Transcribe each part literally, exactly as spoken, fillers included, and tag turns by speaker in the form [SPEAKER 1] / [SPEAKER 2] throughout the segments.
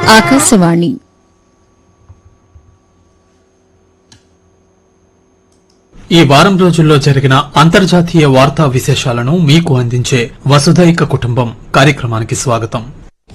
[SPEAKER 1] ఆకాశవాణి
[SPEAKER 2] ఈ వారం రోజుల్లో జరిగిన అంతర్జాతీయ వార్తా విశేషాలను మీకు అందించే వసుధైక కుటుంబం కార్యక్రమానికి స్వాగతం.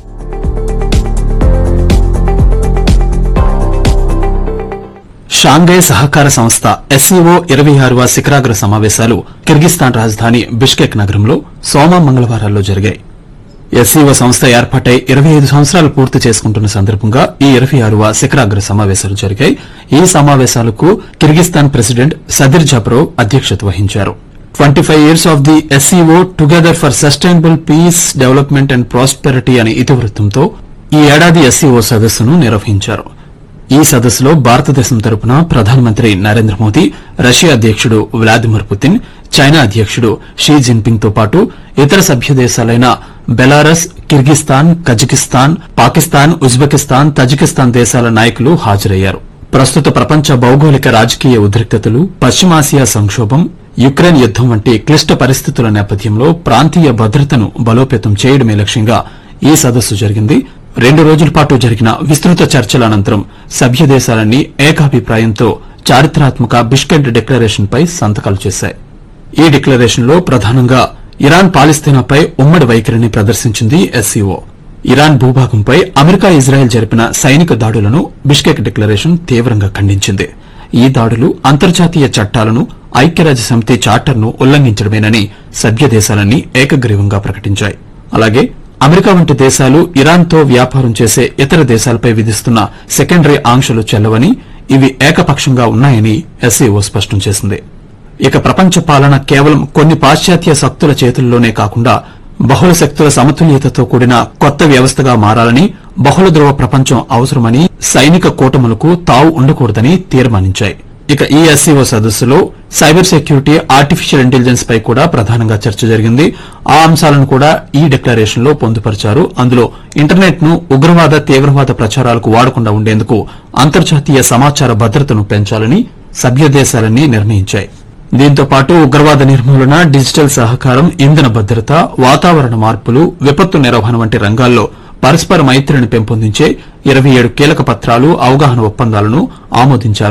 [SPEAKER 2] షాంఘై సహకార సంస్థ ఎస్సీఓ ఇరవై ఆరవ శిఖరాగ్ర సమావేశాలు కిర్గిస్థాన్ రాజధాని బిష్కెక్ నగరంలో సోమ మంగళవారాల్లో జరిగాయి. ఎస్సీఓ సంస్థ ఏర్పాటై ఇరవై ఐదు సంవత్సరాలు పూర్తి చేసుకుంటున్న సందర్భంగా ఈ ఇరవై ఆరవ శిఖరాగ్ర సమావేశాలు జరిగాయి. ఈ సమావేశాలకు కిర్గిస్థాన్ ప్రెసిడెంట్ సదిర్ జపరోవ్ అధ్యక్షత వహించారు. Twenty five years of the SCO together for sustainable piece development and prosperity అనే ఇతివృత్తంతో ఈ ఏడాది ఎస్సీఓ సదస్సును నిర్వహించారు. ఈ సదస్సులో భారతదేశం తరపున ప్రధానమంత్రి నరేంద్ర మోదీ, రష్యా అధ్యకుడు వ్లాదిమిర్ పుతిన్, చైనా అధ్యకుడు షీ జిన్పింగ్ తో పాటు ఇతర సభ్య దేశాలైన Belarus, Kyrgyzstan, Kazakhstan, Pakistan, Uzbekistan, Tajikistan దేశాల నాయకులు హాజరయ్యారు. ప్రస్తుత ప్రపంచ భౌగోళిక రాజకీయ ఉద్రిక్తతలు, పశ్చిమాసియా సంక్షోభం, యుక్రెయిన్ యుద్దం వంటి క్లిష్ట పరిస్థితుల నేపథ్యంలో ప్రాంతీయ భద్రతను బలోపేతం చేయడమే లక్ష్యంగా ఈ సదస్సు జరిగింది. రెండు రోజుల పాటు జరిగిన విస్తృత చర్చల అనంతరం సభ్య దేశాలన్నీ ఏకాభిప్రాయంతో చారిత్రాత్మక బిష్కెక్ డిక్లరేషన్ పై సంతకాలు చేశాయి. ఈ డిక్లరేషన్ లో ప్రధానంగా ఇరాన్ పాలస్తీనాపై ఉమ్మడి వైఖరిని ప్రదర్శించింది ఎస్సీఓ. ఇరాన్ భూభాగంపై అమెరికా, ఇజ్రాయెల్ జరిపిన సైనిక దాడులను బిష్కెక్ డిక్లరేషన్ తీవ్రంగా ఖండించింది. ఈ దాడులు అంతర్జాతీయ చట్టాలను, ఐక్యరాజ్యసమితి చార్టర్ను ఉల్లంఘించడమేనని సభ్య దేశాలన్నీ ఏకగ్రీవంగా ప్రకటించాయి. అలాగే అమెరికా వంటి దేశాలు ఇరాన్తో వ్యాపారం చేసే ఇతర దేశాలపై విధిస్తున్న సెకండరీ ఆంక్షలు చెల్లవని, ఇవి ఏకపక్షంగా ఉన్నాయని ఎస్సీఓ స్పష్టం చేసింది. ఇక ప్రపంచ పాలన కేవలం కొన్ని పాశ్చాత్య శక్తుల చేతుల్లోనే కాకుండా బహుళ శక్తుల సమతుల్యతతో కూడిన కొత్త వ్యవస్థగా మారాలని, బహుళ ధ్రువ ప్రపంచం అవసరమని, సైనిక కూటములకు తావు ఉండకూడదని తీర్మానించాయి. ఇక ఈ ఎస్సీఓ సదస్సులో సైబర్ సెక్యూరిటీ, ఆర్టిఫిషియల్ ఇంటెలిజెన్స్ పై కూడా ప్రధానంగా చర్చ జరిగింది. ఆ అంశాలను కూడా ఈ డిక్లరేషన్ లో పొందుపరిచారు. అందులో ఇంటర్నెట్ ను ఉగ్రవాద, తీవ్రవాద ప్రచారాలకు వాడకుండా ఉండేందుకు అంతర్జాతీయ సమాచార భద్రతను పెంచాలని సభ్య దేశాలన్నీ నిర్ణయించాయి. దీంతో పాటు ఉగ్రవాద నిర్మూలన, డిజిటల్ సహకారం, ఇంధన భద్రత, వాతావరణ మార్పులు, విపత్తు నిర్వహణ వంటి రంగాల్లో పరస్పర మైత్రిని పెంపొందించే ఇరవై ఏడు కీలక పత్రాలు, అవగాహన ఒప్పందాలను ఆమోదించారు.